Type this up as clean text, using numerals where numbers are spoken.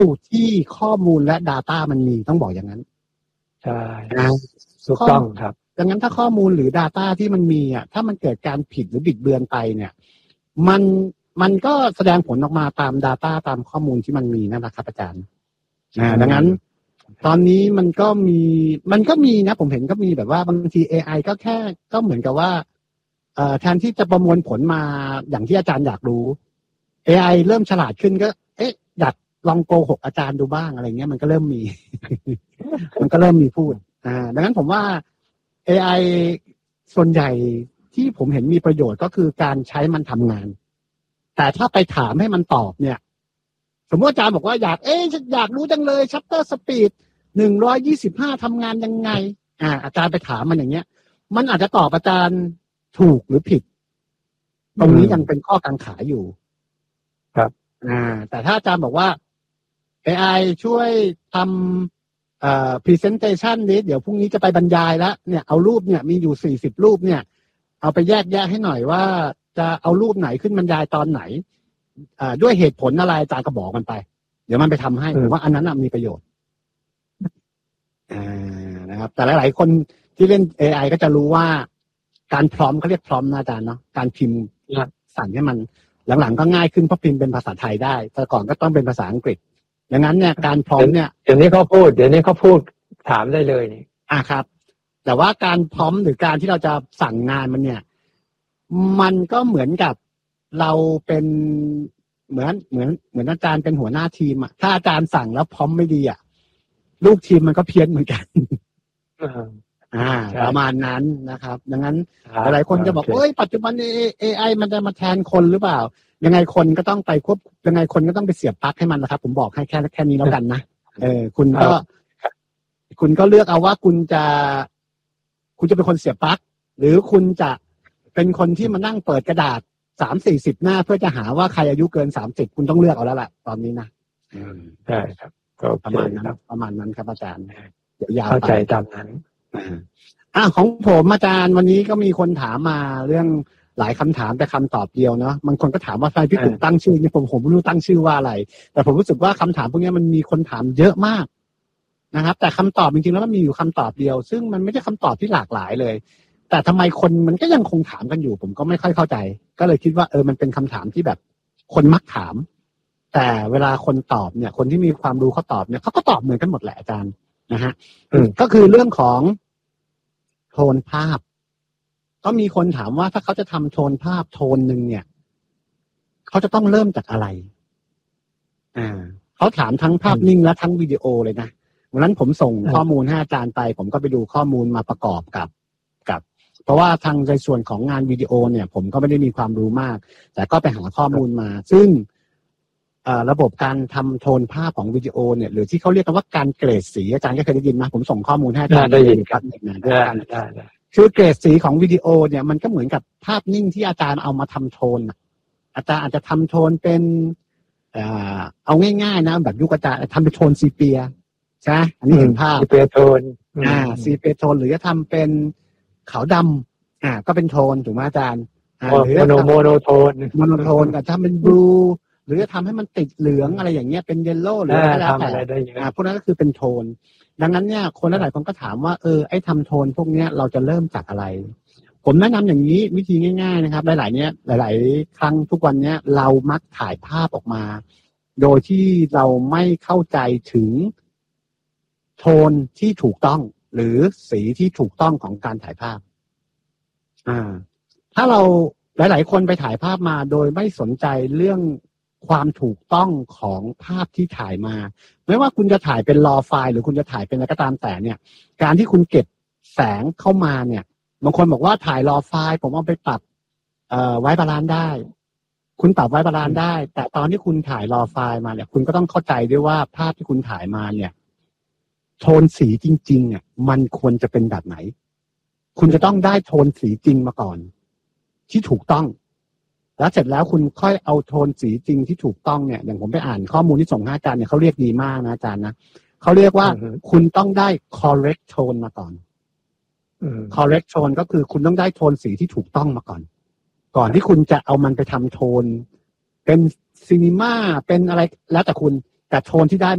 ที่ข้อมูลและ Data มันมีต้องบอกอย่างนั้นใช่ถูกต้องครับดังนั้นถ้าข้อมูลหรือ Data ที่มันมีอ่ะถ้ามันเกิดการผิดหรือบิดเบือนไปเนี่ยมันก็แสดงผลออกมาตาม Data ตามข้อมูลที่มันมีนั่นแหละครับอาจารย์ดังนั้นตอนนี้มันก็มีนะผมเห็นก็มีแบบว่าบางที AI ก็เหมือนกับว่าแทนที่จะประมวลผลมาอย่างที่อาจารย์อยากรู้ AI เริ่มฉลาดขึ้นก็อยากลองโกหกอาจารย์ดูบ้างอะไรเงี้ยมันก็เริ่มมี มันก็เริ่มมีพูดดังนั้นผมว่า AI ส่วนใหญ่ที่ผมเห็นมีประโยชน์ก็คือการใช้มันทำงานแต่ถ้าไปถามให้มันตอบเนี่ยสมมติอาจารย์บอกว่าอยากรู้จังเลยชัตเตอร์สปีด125ทำงานยังไงอาจารย์ไปถามมันอย่างเงี้ยมันอาจจะตอบอาจารย์ถูกหรือผิดตรงนี้ยังเป็นข้อกังขาอยู่ครับแต่ถ้าอาจารย์บอกว่า AI ช่วยทำpresentation นี้เดี๋ยวพรุ่งนี้จะไปบรรยายแล้วเนี่ยเอารูปเนี่ยมีอยู่40รูปเนี่ยเอาไปแยกให้หน่อยว่าจะเอารูปไหนขึ้นบรรยายตอนไหนด้วยเหตุผลอะไรอาจารย์ก็บอกมันไปเดี๋ยวมันไปทำให้ผมว่าอันนั้นมีประโยชน์นะครับแต่หลายๆคนที่เล่น AI ก็จะรู้ว่าการพร้อมเขาเรียกพร้อมนะอาจารย์เนาะการพิมพ์สั่งให้มันหลังๆก็ง่ายขึ้นเพราะพิมพ์เป็นภาษาไทยได้แต่ก่อนก็ต้องเป็นภาษาอังกฤษดังนั้นเนี่ยการพร้อมเนี่ยเดี๋ยวนี้เขาพูดถามได้เลยนี่ครับแต่ว่าการพร้อมหรือการที่เราจะสั่งงานมันเนี่ยมันก็เหมือนกับเราเป็นเหมือนอาจารย์เป็นหัวหน้าทีมถ้าอาจารย์สั่งแล้วพร้อมไม่ดีลูกทีมมันก็เพี้ยนเหมือนกันประมาณนั้นนะครับดังนั้นหลายคนจะบอกปัจจุบัน AI มันจะมาแทนคนหรือเปล่ายังไงคนก็ต้องไปยังไงคนก็ต้องไปเสียบปลั๊กให้มันนะครับผมบอกให้แค่นี้แล้วกันนะคุณก็เลือกเอาว่าคุณจะเป็นคนเสียบปลั๊กหรือคุณจะเป็นคนที่มานั่งเปิดกระดาษ30-40 หน้าเพื่อจะหาว่าใครอายุเกิน30คุณต้องเลือกเอาแล้วล่ะตอนนี้นะใช่ครับก็ประมาณนั้นครับอาจารย์ยาวเข้าใจตามนั้นของผมอาจารย์วันนี้ก็มีคนถามมาเรื่องหลายคำถามแต่คำตอบเดียวเนาะบางคนก็ถามว่าใครพี่ตู่ตั้งชื่อเนี่ยผมไม่รู้ตั้งชื่อว่าอะไรแต่ผมรู้สึกว่าคำถามพวกนี้มันมีคนถามเยอะมากนะครับแต่คำตอบจริงๆแล้วมันมีอยู่คำตอบเดียวซึ่งมันไม่ใช่คำตอบที่หลากหลายเลยแต่ทำไมคนมันก็ยังคงถามกันอยู่ผมก็ไม่ค่อยเข้าใจก็เลยคิดว่ามันเป็นคำถามที่แบบคนมักถามแต่เวลาคนตอบเนี่ยคนที่มีความรู้เขาตอบเนี่ยเขาก็ตอบเหมือนกันหมดแหละอาจารย์นะฮะก็คือเรื่องของโทนภาพก็มีคนถามว่าถ้าเขาจะทำโทนภาพโทนหนึ่งเนี่ยเขาจะต้องเริ่มจากอะไรเขาถามทั้งภาพนิ่งและทั้งวิดีโอเลยนะวันนั้นผมส่งข้อมูลให้อาจารย์ไปผมก็ไปดูข้อมูลมาประกอบกับเพราะว่าทางในส่วนของงานวิดีโอเนี่ยผมก็ไม่ได้มีความรู้มากแต่ก็ไปหาข้อมูลมาซึ่งระบบการทำโทนภาพของวิดีโอเนี่ยหรือที่เขาเรียกกันว่าการเกรดสีอาจารย์ก็เคยได้ยินไหมผมส่งข้อมูลให้อาจารย์ได้ยินครับได้คือเกรดสีของวิดีโอเนี่ยมันก็เหมือนกับภาพนิ่งที่อาจารย์เอามาทำโทนอาจารย์อาจจะทำโทนเป็นเอาง่ายๆนะแบบยุคอาจารย์ทำเป็นโทนซีเปียใช่อันนี้เห็นภาพซีเปียโทนซีเปียโทนหรือจะทำเป็นขาวดำก็เป็นโทนถูกไหมอาจารย์หรือโมโนโทนก็ทำเป็นบลูหรือจะทำให้มันติดเหลืองอะไรอย่างเงี้ยเป็นเยลโล่หรืออะไรแล้วแต่พวกนั้นก็คือเป็นโทนดังนั้นเนี่ยคนหลายคนก็ถามว่าไอ้ทำโทนพวกเนี้ยเราจะเริ่มจากอะไรผมแนะนำอย่างนี้วิธีง่ายๆนะครับหลายครั้งทุกวันเนี้ยเรามักถ่ายภาพออกมาโดยที่เราไม่เข้าใจถึงโทนที่ถูกต้องหรือสีที่ถูกต้องของการถ่ายภาพถ้าเราหลายๆคนไปถ่ายภาพมาโดยไม่สนใจเรื่องความถูกต้องของภาพที่ถ่ายมาไม่ว่าคุณจะถ่ายเป็นรอไฟล์หรือคุณจะถ่ายเป็นอะไรก็ตามแต่เนี่ยการที่คุณเก็บแสงเข้ามาเนี่ยบางคนบอกว่าถ่ายรอไฟล์ผมเอาไปปรับไว้บาลานซ์ได้คุณปรับไว้บาลานซ์ได้แต่ตอนที่คุณถ่ายรอไฟล์มาเนี่ยคุณก็ต้องเข้าใจด้วยว่าภาพที่คุณถ่ายมาเนี่ยโทนสีจริงๆมันควรจะเป็นแบบไหนคุณจะต้องได้โทนสีจริงมาก่อนที่ถูกต้องแล้วเสร็จแล้วคุณค่อยเอาโทนสีจริงที่ถูกต้องเนี่ยอย่างผมไปอ่านข้อมูลที่ส่งให้อาจารย์เนี่ยเขาเรียกดีมากนะอาจารย์นะเขาเรียกว่าคุณต้องได้ correct tone มาก่อนcorrect tone ก็คือคุณต้องได้โทนสีที่ถูกต้องมาก่อนที่คุณจะเอามันไปทำโทนเป็นซีนีมาเป็นอะไรแล้วแต่คุณแต่โทนที่ได้